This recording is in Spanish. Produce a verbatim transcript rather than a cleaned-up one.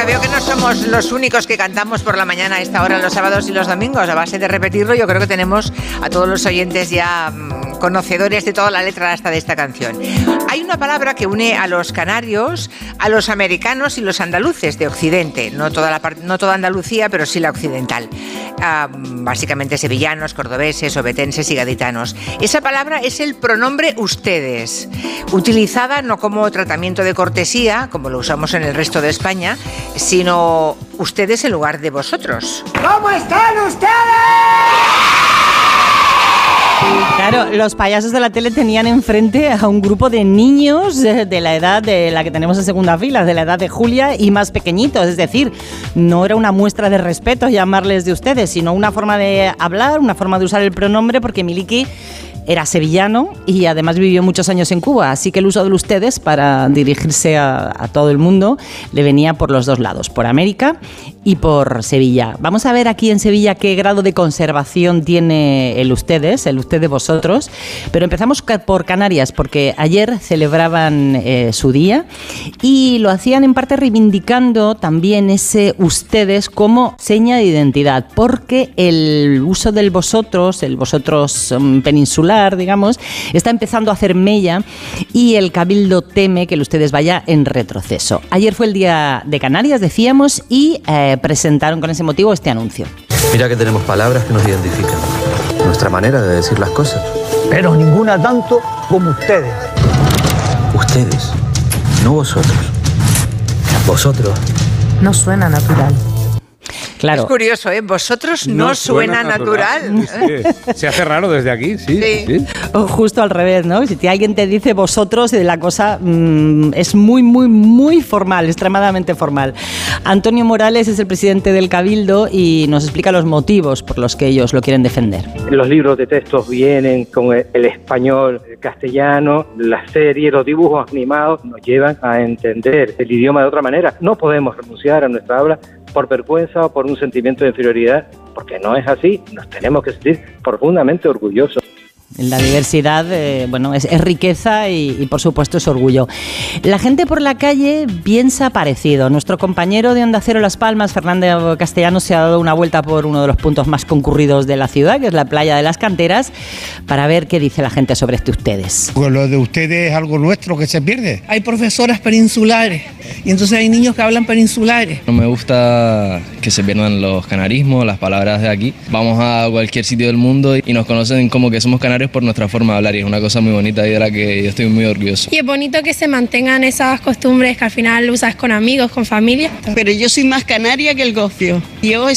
veo que no somos los únicos que cantamos por la mañana a esta hora los sábados y los domingos. A base de repetirlo, yo creo que tenemos a todos los oyentes ya mmm, conocedores de toda la letra hasta de esta canción. Hay una palabra que une a los canarios, a los americanos y los andaluces de Occidente. No toda, la, no toda Andalucía, pero sí la occidental. Uh, básicamente sevillanos, cordobeses, obetenses y gaditanos. Esa palabra es el pronombre ustedes, utilizada no como tratamiento de cortesía, como lo usamos en el resto de España, sino ustedes en lugar de vosotros. ¿Cómo están ustedes? Claro, los payasos de la tele tenían enfrente a un grupo de niños de la edad de la que tenemos en segunda fila, de la edad de Julia y más pequeñitos. Es decir, no era una muestra de respeto llamarles de ustedes, sino una forma de hablar, una forma de usar el pronombre, porque Miliki era sevillano y además vivió muchos años en Cuba, así que el uso de ustedes para dirigirse a, a todo el mundo le venía por los dos lados, por América y por Sevilla. Vamos a ver aquí en Sevilla qué grado de conservación tiene el ustedes, el usted de vosotros, pero empezamos por Canarias, porque ayer celebraban eh, su día y lo hacían en parte reivindicando también ese ustedes como seña de identidad, porque el uso del vosotros, el vosotros um, peninsular, digamos, está empezando a hacer mella y el Cabildo teme que el ustedes vaya en retroceso. Ayer fue el Día de Canarias, decíamos, y eh, presentaron con ese motivo este anuncio. Mira que tenemos palabras que nos identifican, nuestra manera de decir las cosas. Pero ninguna tanto como ustedes. Ustedes, no vosotros. Vosotros. No suena natural. Claro. Es curioso, ¿eh? Vosotros no, no suena, suena natural. natural. Sí, se hace raro desde aquí, sí. Sí. sí. O justo al revés, ¿no? Si alguien te dice vosotros, la cosa mmm, es muy, muy, muy formal, extremadamente formal. Antonio Morales es el presidente del Cabildo y nos explica los motivos por los que ellos lo quieren defender. Los libros de textos vienen con el español, el castellano, las series, los dibujos animados nos llevan a entender el idioma de otra manera. No podemos renunciar a nuestra habla por vergüenza o por un sentimiento de inferioridad, porque no es así, nos tenemos que sentir profundamente orgullosos. La diversidad, eh, bueno, es, es riqueza y, y por supuesto es orgullo. La gente por la calle piensa parecido. Nuestro compañero de Onda Cero Las Palmas, Fernando Castellanos, se ha dado una vuelta por uno de los puntos más concurridos de la ciudad, que es la playa de las Canteras, para ver qué dice la gente sobre este ustedes. Pues lo de ustedes es algo nuestro que se pierde. Hay profesoras peninsulares y entonces hay niños que hablan peninsulares. No me gusta que se pierdan los canarismos, las palabras de aquí. Vamos a cualquier sitio del mundo y nos conocen como que somos canarios por nuestra forma de hablar y es una cosa muy bonita y de la que yo estoy muy orgulloso. Y es bonito que se mantengan esas costumbres que al final usas con amigos, con familia. Pero yo soy más canaria que el gofio. Yo